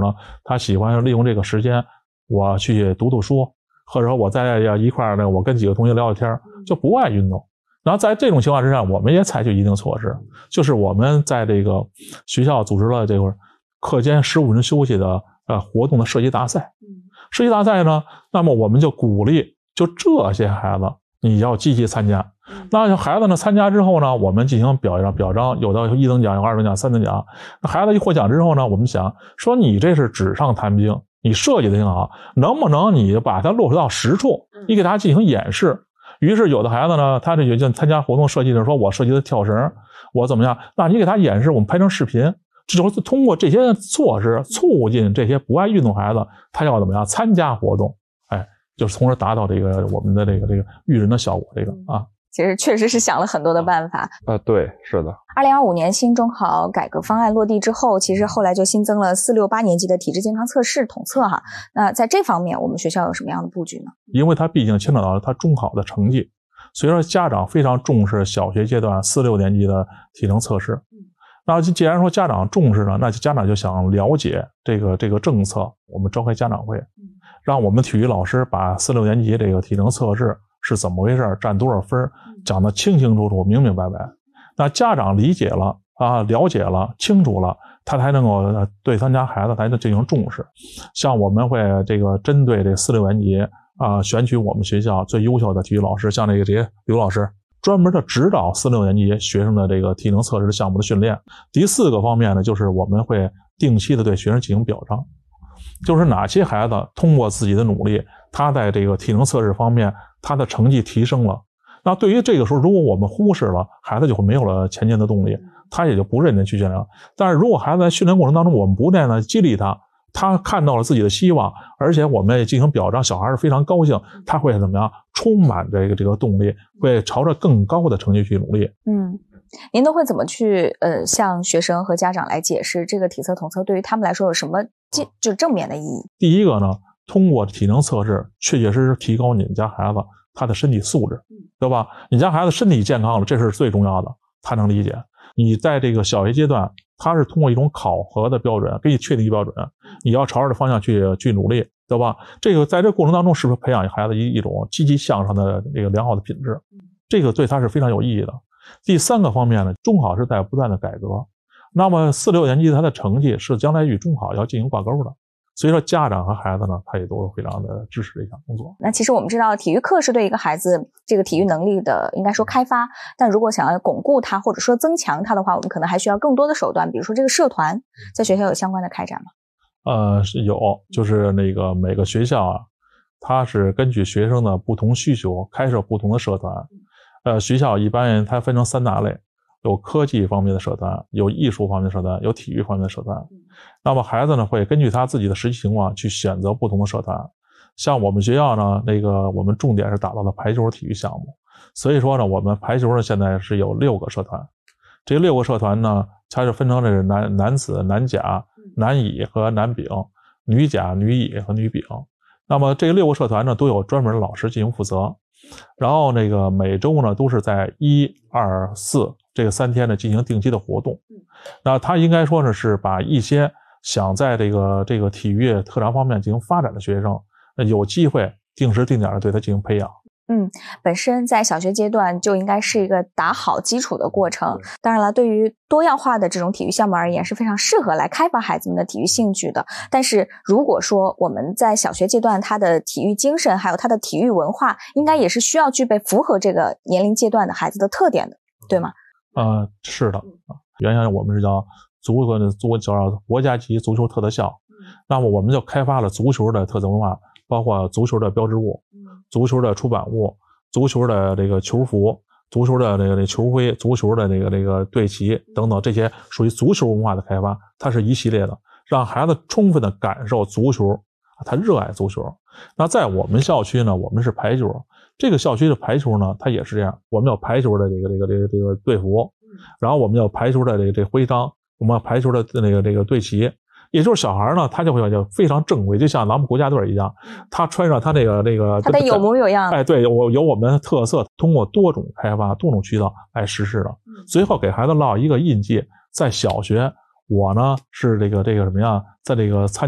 呢，他喜欢利用这个时间，我去读读书，或者说我在一块呢，我跟几个同学聊聊天，就不爱运动。然后在这种情况之下，我们也采取一定措施，就是我们在这个学校组织了这个课间15分钟休息的活动的射击大赛。射击大赛呢，那么我们就鼓励就这些孩子你要积极参加。那孩子呢参加之后呢，我们进行表彰，有的1等奖，有2等奖、3等奖。那孩子一获奖之后呢，我们想说你这是纸上谈兵，你设计的挺好，能不能你把它落实到实处，你给他进行演示。于是有的孩子呢，他这就参加活动设计的说我设计的跳绳，我怎么样，那你给他演示，我们拍成视频，这就是通过这些措施促进这些不爱运动孩子他要怎么样参加活动，就是从而达到这个我们的这个育人的效果。这个其实确实是想了很多的办法。 对，是的。 2025年新中考改革方案落地之后，其实后来就新增了4、6、8年级的体质健康测试统测哈。那在这方面，我们学校有什么样的布局呢？ 因为它毕竟牵扯到了他中考的成绩，所以说家长非常重视小学阶段4、6年级的体能测试。那既然说家长重视呢，那家长就想了解这个政策，我们召开家长会，让我们体育老师把4、6年级这个体能测试是怎么回事，占多少分，讲得清清楚楚、明明白白。那家长理解了了解了、清楚了，他才能够对他家孩子才能进行重视。像我们会这个针对这4、6年级选取我们学校最优秀的体育老师，像这些刘老师，专门的指导4、6年级学生的这个体能测试项目的训练。第4个方面呢，就是我们会定期的对学生进行表彰，就是哪些孩子通过自己的努力，他在这个体能测试方面他的成绩提升了。那对于这个时候，如果我们忽视了，孩子就会没有了前进的动力，他也就不认真去训练了。但是如果孩子在训练过程当中，我们不断的激励他，他看到了自己的希望，而且我们也进行表彰，小孩是非常高兴，他会怎么样？充满这个动力，会朝着更高的成绩去努力。 您都会怎么去向学生和家长来解释这个体测统测对于他们来说有什么就正面的意义？ 第一个呢，通过体能测试确确实实提高你们家孩子他的身体素质，对吧？你家孩子身体健康了，这是最重要的，他能理解。你在这个小学阶段，他是通过一种考核的标准给你确定一个标准，你要朝着这方向去努力，对吧？这个在这个过程当中是不是培养孩子一种积极向上的这个良好的品质，这个对他是非常有意义的。第3个方面呢，中考是在不断的改革，那么4、6年级他的成绩是将来与中考要进行挂钩的，所以说家长和孩子呢，他也都是非常的支持这项工作。 那其实我们知道体育课是对一个孩子这个体育能力的应该说开发，但如果想要巩固它或者说增强它的话，我们可能还需要更多的手段，比如说这个社团在学校有相关的开展吗？ 是有，就是那个每个学校它是根据学生的不同需求开设不同的社团。学校一般它分成3大类，有科技方面的社团，有艺术方面的社团，有体育方面的社团。那么孩子呢，会根据他自己的实际情况去选择不同的社团。像我们学校呢，我们重点是打造了排球体育项目，所以说呢，我们排球呢现在是有6个社团。这6个社团呢，它是分成这个男子、男甲、男乙和男丙，女甲、女乙和女丙。那么这6个社团呢，都有专门的老师进行负责。然后每周呢都是在1、2、4这个3天呢进行定期的活动。那他应该说呢是把一些想在这个体育特长方面进行发展的学生，有机会定时定点的对他进行培养。 本身在小学阶段就应该是一个打好基础的过程。当然了，对于多样化的这种体育项目而言，是非常适合来开发孩子们的体育兴趣的。但是如果说我们在小学阶段，他的体育精神还有他的体育文化，应该也是需要具备符合这个年龄阶段的孩子的特点的，对吗？ 是的。原先我们是叫国家级足球特校，那么我们就开发了足球的特色文化，包括足球的标志物、足球的出版物、足球的这个球服、足球的这个球徽、足球的这个队旗等等，这些属于足球文化的开发，它是一系列的，让孩子充分的感受足球，他热爱足球。那在我们校区呢，我们是排球，这个校区的排球呢，它也是这样，我们有排球的这个队服，然后我们有排球的这徽章，我们有排球的这个队旗。也就是小孩呢，他就会非常正规，就像咱们国家队一样，他穿上他那个他得有模有样。 对，有我们的特色，通过多种开发、多种渠道来实施的。最后给孩子烙一个印记，在小学，我呢是这个什么呀，在这个参